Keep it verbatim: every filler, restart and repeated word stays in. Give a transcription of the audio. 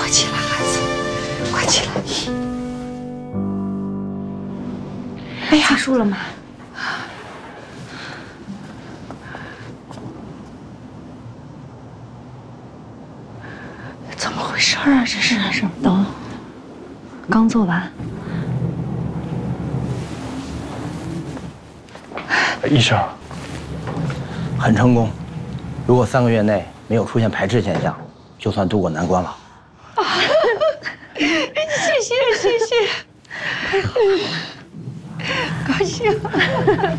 快起来，孩子，快起来！ 哎呀，结束了吗？ 怎么回事啊？这是是等，刚做完。 医生，很成功。如果三个月内没有出现排斥现象，就算渡过难关了。啊， 谢谢谢谢，高兴。